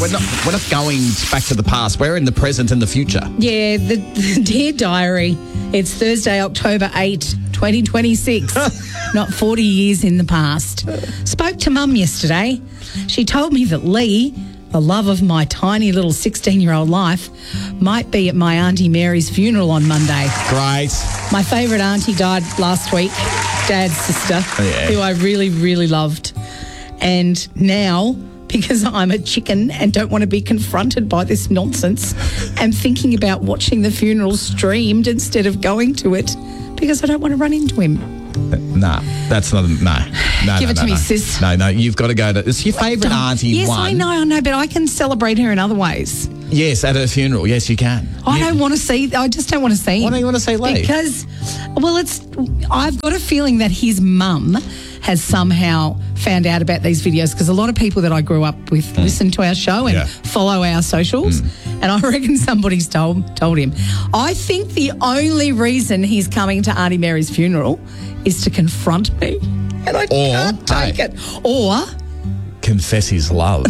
We're not going back to the past. We're in the present and the future. Yeah, the Dear Diary. It's Thursday, October 8, 2026. Not 40 years in the past. Spoke to Mum yesterday. She told me that Lee, the love of my tiny little 16-year-old life, might be at my Auntie Mary's funeral on Monday. Great. My favourite auntie died last week, Dad's sister, who I really, really loved. And now, because I'm a chicken and don't want to be confronted by this nonsense, I'm thinking about watching the funeral streamed instead of going to it because I don't want to run into him. No, that's not. No. Give it to me, sis. No, you've got to go to. It's your favourite auntie. Yes, I know, but I can celebrate her in other ways. Yes, at her funeral. Yes, you can. I just don't want to see him. Why don't you want to see Lee? Because, I've got a feeling that his mum has somehow found out about these videos because a lot of people that I grew up with listen to our show and follow our socials, and I reckon somebody's told him. I think the only reason he's coming to Auntie Mary's funeral is to confront me, and I can't take it. Or confess his love.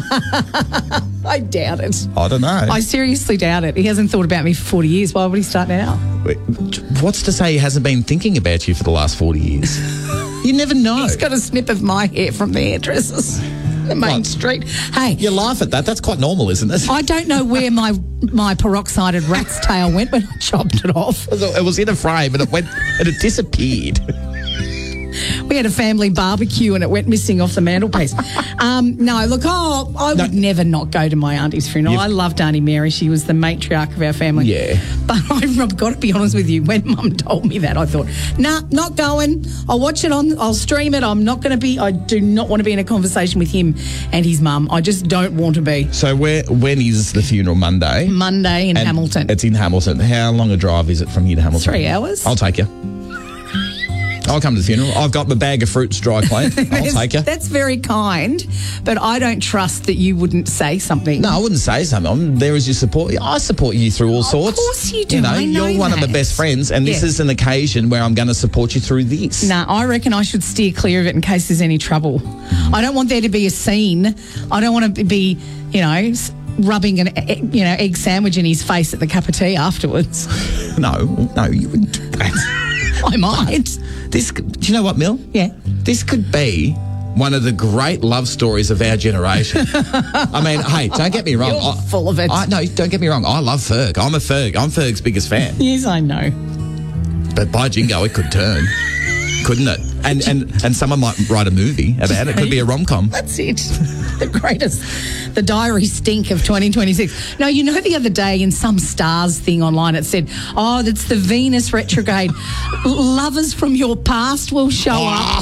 I doubt it. I don't know. I seriously doubt it. He hasn't thought about me for 40 years. Why would he start now? What's to say he hasn't been thinking about you for the last 40 years? You never know. He's got a snip of my hair from the hairdressers. The main street. Hey. You laugh at that. That's quite normal, isn't it? I don't know where my peroxided rat's tail went when I chopped it off. It was in a frame and it disappeared. We had a family barbecue and it went missing off the mantelpiece. I would never not go to my auntie's funeral. I loved Auntie Mary. She was the matriarch of our family. Yeah. But I've got to be honest with you, when Mum told me that, I thought, nah, not going. I'll watch it I'll stream it. I do not want to be in a conversation with him and his mum. I just don't want to be. So when is the funeral? Monday? Monday in Hamilton. It's in Hamilton. How long a drive is it from here to Hamilton? 3 hours. I'll take you. I'll come to the funeral. I've got my bag of fruits dry clean. I'll take you. That's very kind, but I don't trust that you wouldn't say something. No, I wouldn't say something. I'm there as your support. I support you through all sorts. Of course you do. I know you're one of my best friends, and this is an occasion where I'm going to support you through this. No, I reckon I should steer clear of it in case there's any trouble. I don't want there to be a scene. I don't want to be, rubbing an egg sandwich in his face at the cup of tea afterwards. No, you wouldn't do that. I might. Do you know what, Mill? Yeah. This could be one of the great love stories of our generation. I mean, hey, don't get me wrong. You're full of it. No, don't get me wrong. I love Ferg. I'm Ferg's biggest fan. Yes, I know. But by jingo, it could turn, couldn't it? And someone might write a movie about it. It could be a rom-com. That's it. The greatest. The diary stink of 2026. No, the other day in some stars thing online it said, that's the Venus retrograde. Lovers from your past will show up.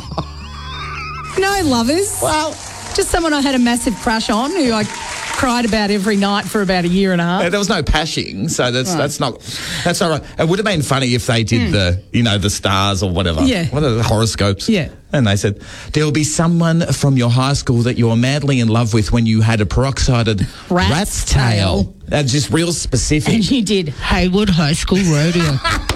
No lovers. Well, just someone I had a massive crush on who I cried about every night for about a year and a half. There was no pashing, so that's all right. It would have been funny if they did the stars or whatever. Yeah. What are the horoscopes? Yeah. And they said, there'll be someone from your high school that you were madly in love with when you had a peroxided rat's tail. That's just real specific. And you did Hayward High School Rodeo.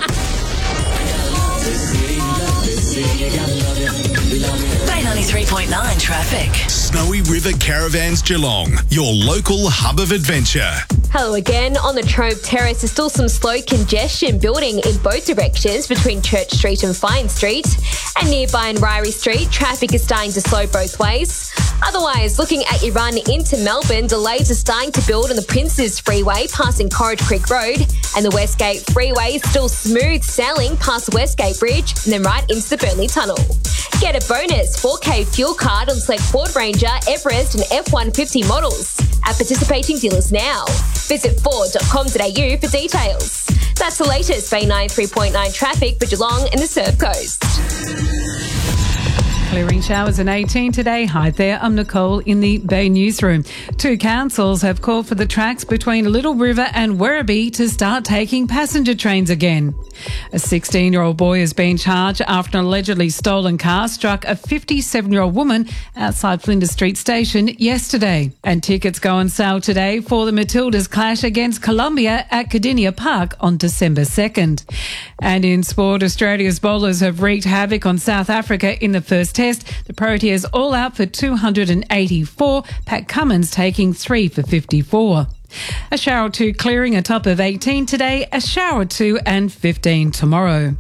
93.9 traffic. Snowy River Caravans Geelong, your local hub of adventure. Hello again. On the Trove Terrace, there's still some slow congestion building in both directions between Church Street and Fine Street. And nearby in Ryrie Street, traffic is starting to slow both ways. Otherwise, looking at your run into Melbourne, delays are starting to build on the Princes Freeway passing Corridge Creek Road. And the Westgate Freeway is still smooth sailing past the Westgate Bridge and then right into the Burnley Tunnel. Get a bonus 4K fuel card on select Ford Ranger, Everest and F-150 models at participating dealers now. Visit ford.com.au for details. That's the latest Bay 93.9 traffic for Geelong and the Surf Coast. Clearing showers in 18 today. Hi there, I'm Nicole in the Bay Newsroom. 2 councils have called for the tracks between Little River and Werribee to start taking passenger trains again. A 16-year-old boy has been charged after an allegedly stolen car struck a 57-year-old woman outside Flinders Street Station yesterday. And tickets go on sale today for the Matildas clash against Colombia at Cardinia Park on December 2nd. And in sport, Australia's bowlers have wreaked havoc on South Africa in the first test. The Proteas all out for 284. Pat Cummins taking 3 for 54. A shower or two clearing, a top of 18 today, a shower or two and 15 tomorrow.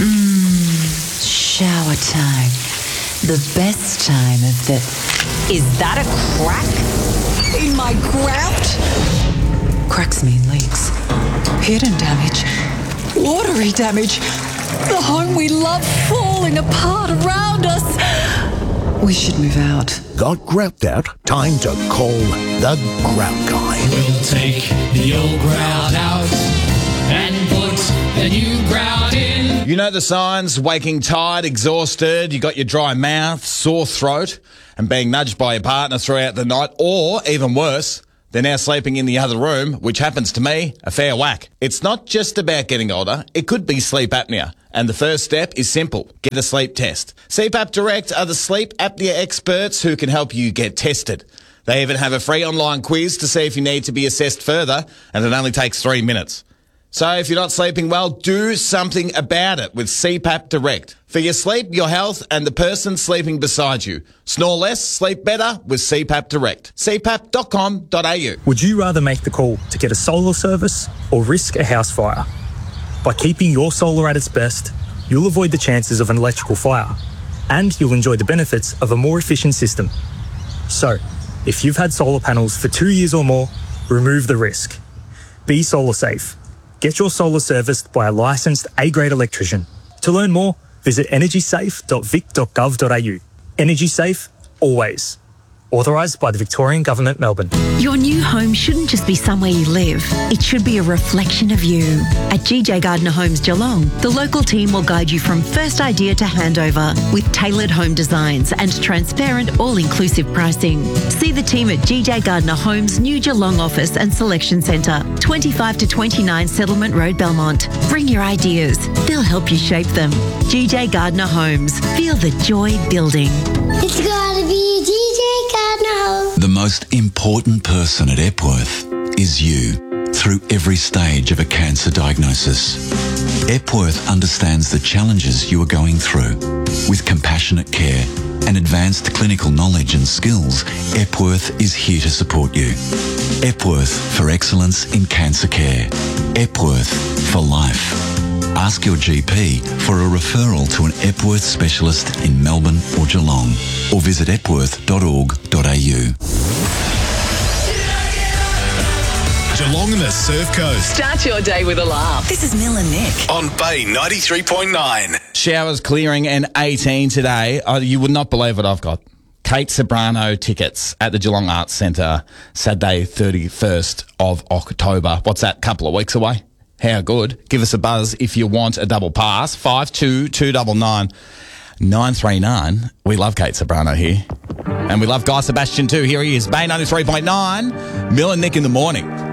Shower time. The best time of the... Is that a crack in my grout? Cracks mean leaks. Hidden damage. Watery damage. The home we love falling apart around us. We should move out. Got grout out? Time to call the Grout Guy. We'll take the old grout out and put the new grout in. You know the signs: waking tired, exhausted, you got your dry mouth, sore throat, and being nudged by your partner throughout the night, or even worse, they're now sleeping in the other room, which happens to me a fair whack. It's not just about getting older, it could be sleep apnea. And the first step is simple. Get a sleep test. CPAP Direct are the sleep apnea experts who can help you get tested. They even have a free online quiz to see if you need to be assessed further, and it only takes 3 minutes. So if you're not sleeping well, do something about it with CPAP Direct. For your sleep, your health, and the person sleeping beside you. Snore less, sleep better with CPAP Direct. cpap.com.au. Would you rather make the call to get a solar service or risk a house fire? By keeping your solar at its best, you'll avoid the chances of an electrical fire, and you'll enjoy the benefits of a more efficient system. So, if you've had solar panels for 2 years or more, remove the risk. Be solar safe. Get your solar serviced by a licensed A-grade electrician. To learn more, visit energysafe.vic.gov.au. Energy Safe, always. Authorised by the Victorian Government, Melbourne. Your new home shouldn't just be somewhere you live. It should be a reflection of you. At GJ Gardner Homes Geelong, the local team will guide you from first idea to handover with tailored home designs and transparent, all-inclusive pricing. See the team at GJ Gardner Homes' new Geelong office and selection centre, 25 to 29 Settlement Road, Belmont. Bring your ideas. They'll help you shape them. GJ Gardner Homes. Feel the joy building. It's gotta be GJ Gardner Homes. The most important person at Epworth is you through every stage of a cancer diagnosis. Epworth understands the challenges you are going through. With compassionate care and advanced clinical knowledge and skills, Epworth is here to support you. Epworth for excellence in cancer care. Epworth for life. Ask your GP for a referral to an Epworth specialist in Melbourne or Geelong, or visit epworth.org.au. Geelong and the Surf Coast. Start your day with a laugh. This is Mill and Nick. On Bay 93.9. Showers clearing and 18 today. You would not believe what I've got. Kate Sobrano tickets at the Geelong Arts Centre, Saturday 31st of October. What's that, couple of weeks away? How good. Give us a buzz if you want a double pass. 52299 939. We love Kate Sobrano here. And we love Guy Sebastian too. Here he is. Bay 93.9. Mill and Nick in the morning.